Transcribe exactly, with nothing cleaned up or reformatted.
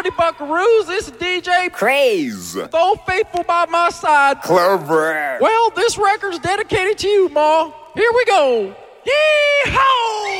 Howdy, buckaroos. This is D J Craze. with Old Faithful by my side. Clover. Well, this record's dedicated to you, Ma. Here we go. Yee-haw!